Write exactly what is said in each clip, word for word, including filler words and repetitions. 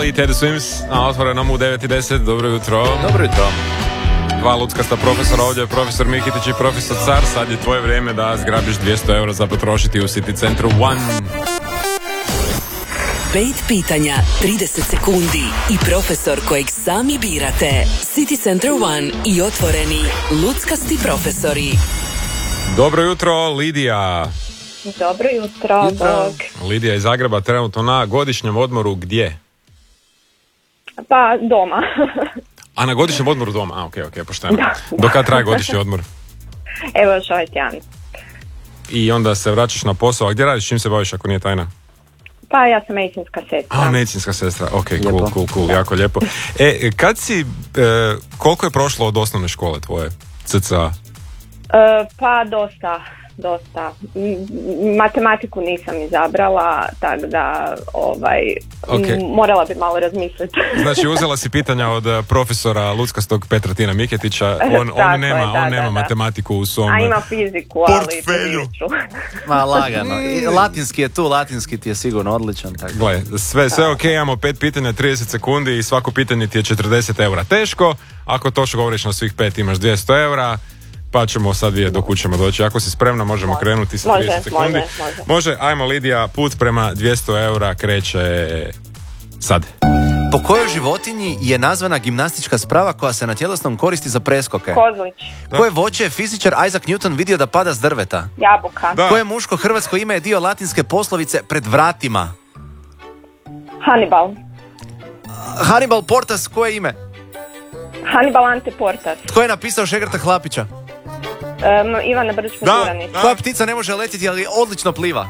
I Teddy Swims na Otvorenom u devet i deset. Dobro jutro. Dobro jutro. Dva luckasta profesora, ovdje je profesor Mikitić i profesor Car. Sad je tvoje vrijeme da zgrabiš dvjesto eura za potrošiti u City Centru One. Pet pitanja, trideset sekundi i profesor kojeg sami birate. City Centru One i Otvoreni luckasti profesori. Dobro jutro, Lidija. Dobro jutro, Bog. Lidija iz Zagreba, trenutno na godišnjem odmoru gdje? Pa doma. A na godišnjem odmoru doma? A, ok, ok, pošteno. Da. Do kad traje godišnji odmor? Evo još ovaj tjedan. I onda se vraćaš na posao. A gdje radiš, čim se baviš ako nije tajna? Pa ja sam medicinska sestra. A, medicinska sestra, ok, cool, Lijepo. cool, cool, jako lijepo. E, kad si, e, koliko je prošlo od osnovne škole tvoje, C C A? E, pa dosta, dosta. M- matematiku nisam izabrala, tako da ovaj, Ok. m- morala bi malo razmisliti. Znači, uzela si pitanja od e, profesora luckastog Petra Tina Miketića, on, Tako on je, nema, da, on nema da, da. matematiku u svom... A ima fiziku, ali portfelju. to neću. Ma lagano. I latinski je tu, latinski ti je sigurno odličan. Tako. Gle, sve, sve ok, imamo pet pitanja, trideset sekundi i svako pitanje ti je četrdeset eura. Teško, ako to što govoriš na svih pet imaš dvjesto eura, pa ćemo sad vidjeti do kud ćemo doći. Ako si spremna, možemo krenuti sa Može, trideset sekundi. može, može. Može, ajmo Lidija, put prema dvjesto eura kreće sad. Po kojoj životinji je nazvana gimnastička sprava koja se na tjelesnom koristi za preskoke? Kozlić, Koje voće je fizičar Isaac Newton vidio da pada s drveta? jabuka, Da. Koje muško hrvatsko ime je dio latinske poslovice pred vratima? Hannibal, Hannibal Portas, koje ime? Hannibal Ante Portas, Tko je napisao Šegrta Hlapića? um, Ivana Brčko Da. Đuranić, Da. Koja ptica ne može letjeti, ali odlično pliva?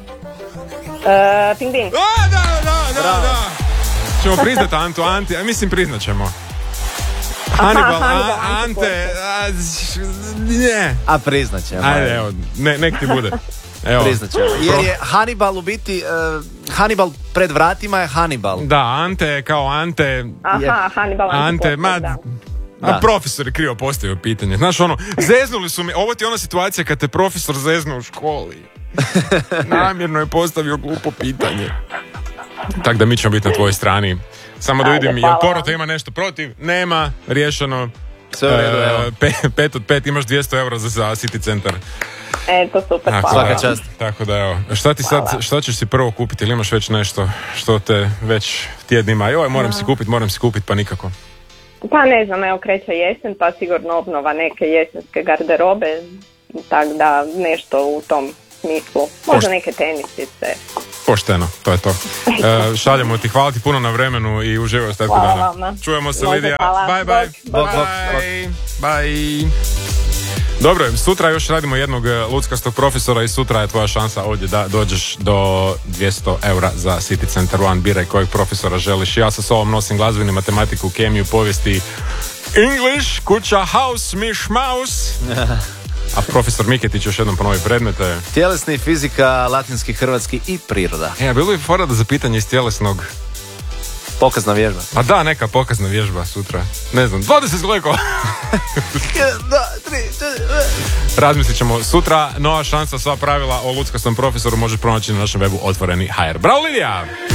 uh, Pingvin, A, da, da, da, da. Ćemo priznat Antu, Anti, a mislim priznat ćemo. Hannibal, Hannibal, a, Ante Ante, a, š- ne. A priznat ćemo. Ajde, evo, ne, nek ti bude. Evo. Priznat ćemo. Jer je Hannibal u biti, uh, Hannibal pred vratima je Hannibal. Da, Ante je kao Ante, aha, Hannibal Ante, Ante, ma, Portas, da. a Da. profesor je krivo postavio pitanje. Znaš ono, zeznuli su mi, ovo ti je ona situacija kad te profesor zeznu u školi. Namjerno je postavio glupo pitanje. Tako da mi ćemo biti na tvojoj strani. Samo da Ajde, vidim, jel hvala vam. Porota ima nešto protiv? Nema, riješeno. Sve u redu, evo. E, pe- pet od pet, imaš dvjesto eura za, za City Centar. Eto, super, Tako hvala. Svaka da, čast. Tako da evo, šta ti sad, Hvala. šta ćeš si prvo kupiti ili imaš već nešto što te već tjednima, joj, moram si kupiti, moram si kupiti, pa nikako. Pa ne znam, evo kreće jesen, pa sigurno obnova neke jesenske garderobe, tako da nešto u tom smislu. Možda Pošt- neke tenisice. Pošteno, to je to. E, šaljemo ti, hvala ti puno na vremenu i uživaj ostatku Hvala dana. vama. Čujemo se, Može, Lidija. hvala. Bye, bye. Bok, bok, bok. Bye. Bye. Dobro je, sutra još radimo jednog e, luckastog profesora i sutra je tvoja šansa ovdje da dođeš do dvjesto eura za City Centar One. Biraj kojeg profesora želiš. Ja sa sobom nosim glazbenu matematiku, kemiju, povijesti, English, kuća, house, miš, mouse. A profesor Miketić još jednom ponovi predmete. Tjelesni, fizika, latinski, hrvatski i priroda. E, a bilo bi fora da za pitanje iz tjelesnog... Pokazna vježba. Pa da, neka pokazna vježba sutra. Ne znam, dvadeset zgleko. Jedan, dva, tri, četiri. Razmislit ćemo sutra. Nova šansa, sva pravila o luckastom profesoru može pronaći na našem webu otvoreni ha er. Bravo, Lidija!